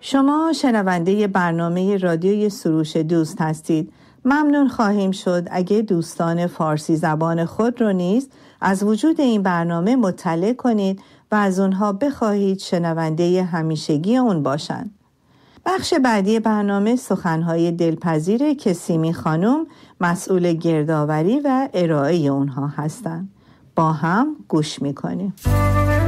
شما شنونده برنامه رادیوی سروش دوست هستید. ممنون خواهیم شد اگه دوستان فارسی زبان خود رو نیز از وجود این برنامه مطلع کنید و از اونها بخواهید شنونده همیشگی اون باشند. بخش بعدی برنامه سخنهای دلپذیر که سیمی خانم مسئول گردآوری و ارائه اونها هستند. با هم گوش میکنیم.